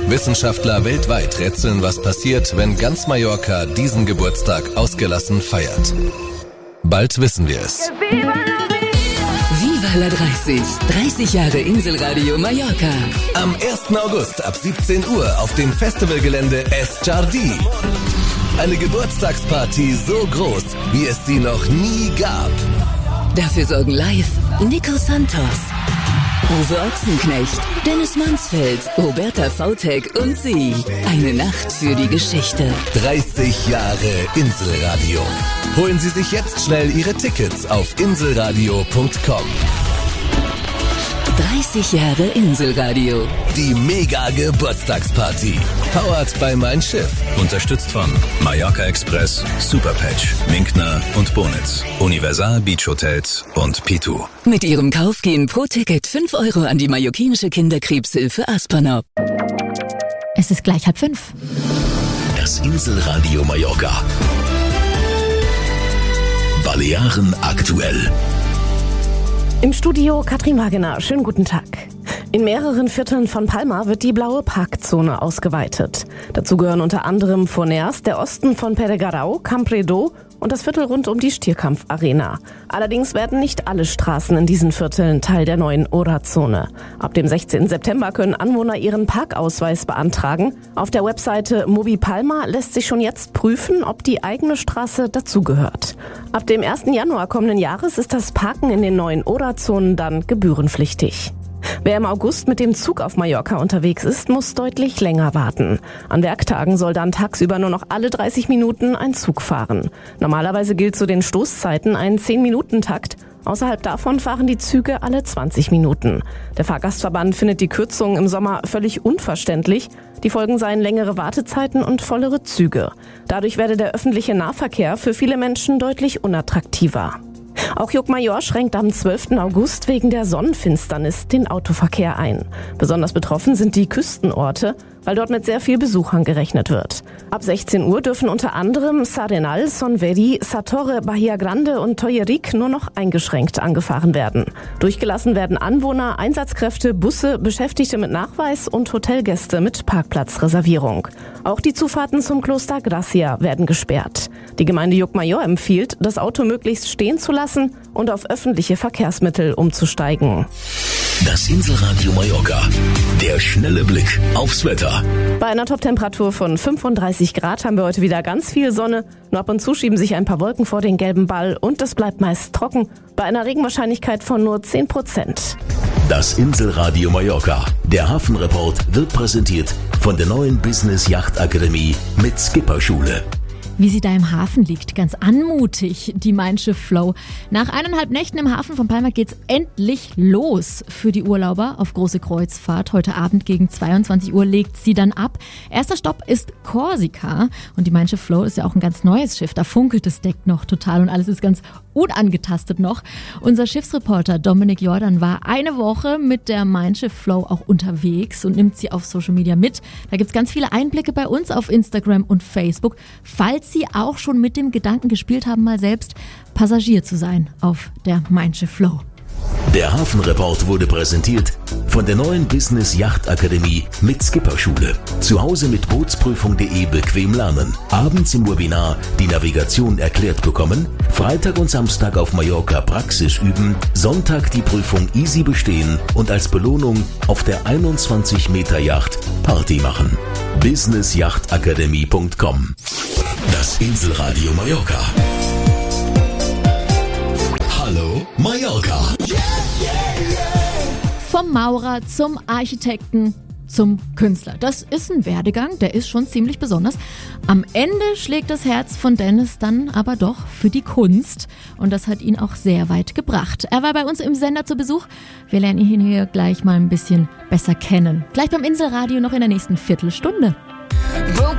Wissenschaftler weltweit rätseln, was passiert, wenn ganz Mallorca diesen Geburtstag ausgelassen feiert. Bald wissen wir es. Viva la 30. 30 Jahre Inselradio Mallorca. Am 1. August ab 17 Uhr auf dem Festivalgelände Es Jardí. Eine Geburtstagsparty so groß, wie es sie noch nie gab. Dafür sorgen live Nico Santos, Uwe Ochsenknecht, Dennis Mansfeld, Roberta Vautek und sie. Eine Nacht für die Geschichte. 30 Jahre Inselradio. Holen Sie sich jetzt schnell Ihre Tickets auf inselradio.com. 30 Jahre Inselradio. Die Mega-Geburtstagsparty. Powered by Mein Schiff. Unterstützt von Mallorca Express, Superpatch, Minkner und Bonitz, Universal Beach Hotels und P2. Mit Ihrem Kauf gehen pro Ticket 5 Euro an die mallorquinische Kinderkrebshilfe Aspernop. Es ist gleich 4:30. Das Inselradio Mallorca. Balearen aktuell. Im Studio Katrin Wagener. Schönen guten Tag. In mehreren Vierteln von Palma wird die blaue Parkzone ausgeweitet. Dazu gehören unter anderem Forners, der Osten von Peregarau, Campredó und das Viertel rund um die Stierkampfarena. Allerdings werden nicht alle Straßen in diesen Vierteln Teil der neuen Ora-Zone. Ab dem 16. September können Anwohner ihren Parkausweis beantragen. Auf der Webseite Mobi Palma lässt sich schon jetzt prüfen, ob die eigene Straße dazugehört. Ab dem 1. Januar kommenden Jahres ist das Parken in den neuen Ora-Zonen dann gebührenpflichtig. Wer im August mit dem Zug auf Mallorca unterwegs ist, muss deutlich länger warten. An Werktagen soll dann tagsüber nur noch alle 30 Minuten ein Zug fahren. Normalerweise gilt zu den Stoßzeiten ein 10-Minuten-Takt. Außerhalb davon fahren die Züge alle 20 Minuten. Der Fahrgastverband findet die Kürzungen im Sommer völlig unverständlich. Die Folgen seien längere Wartezeiten und vollere Züge. Dadurch werde der öffentliche Nahverkehr für viele Menschen deutlich unattraktiver. Auch Llucmajor schränkt am 12. August wegen der Sonnenfinsternis den Autoverkehr ein. Besonders betroffen sind die Küstenorte, weil dort mit sehr viel Besuchern gerechnet wird. Ab 16 Uhr dürfen unter anderem S'Arenal, Sonveri, Satorre, Bahia Grande und Toyerik nur noch eingeschränkt angefahren werden. Durchgelassen werden Anwohner, Einsatzkräfte, Busse, Beschäftigte mit Nachweis und Hotelgäste mit Parkplatzreservierung. Auch die Zufahrten zum Kloster Gracia werden gesperrt. Die Gemeinde Llucmajor empfiehlt, das Auto möglichst stehen zu lassen und auf öffentliche Verkehrsmittel umzusteigen. Das Inselradio Mallorca. Der schnelle Blick aufs Wetter. Bei einer Toptemperatur von 35 Grad haben wir heute wieder ganz viel Sonne. Nur ab und zu schieben sich ein paar Wolken vor den gelben Ball und es bleibt meist trocken. Bei einer Regenwahrscheinlichkeit von nur 10%. Das Inselradio Mallorca. Der Hafenreport wird präsentiert von der neuen Business Yacht Akademie mit Skipperschule. Wie sie da im Hafen liegt, ganz anmutig, die Mein Schiff Flow. Nach 1,5 Nächten im Hafen von Palma geht's endlich los für die Urlauber auf große Kreuzfahrt. Heute Abend gegen 22 Uhr legt sie dann ab. Erster Stopp ist Korsika und die Mein Schiff Flow ist ja auch ein ganz neues Schiff. Da funkelt das Deck noch total und alles ist ganz unangetastet noch. Unser Schiffsreporter Dominik Jordan war eine Woche mit der Mein Schiff Flow auch unterwegs und nimmt sie auf Social Media mit. Da gibt's ganz viele Einblicke bei uns auf Instagram und Facebook. Falls Sie auch schon mit dem Gedanken gespielt haben, mal selbst Passagier zu sein auf der Mein Schiff Flow. Der Hafenreport wurde präsentiert von der neuen Business Yacht Akademie mit Skipperschule. Zu Hause mit Bootsprüfung.de bequem lernen. Abends im Webinar die Navigation erklärt bekommen. Freitag und Samstag auf Mallorca Praxis üben. Sonntag die Prüfung easy bestehen und als Belohnung auf der 21-Meter-Yacht Party machen. businessjachtakademie.com. Das Inselradio Mallorca. Hallo Mallorca. Vom Maurer zum Architekten zum Künstler. Das ist ein Werdegang, der ist schon ziemlich besonders. Am Ende schlägt das Herz von Dennis dann aber doch für die Kunst und das hat ihn auch sehr weit gebracht. Er war bei uns im Sender zu Besuch. Wir lernen ihn hier gleich mal ein bisschen besser kennen. Gleich beim Inselradio noch in der nächsten Viertelstunde.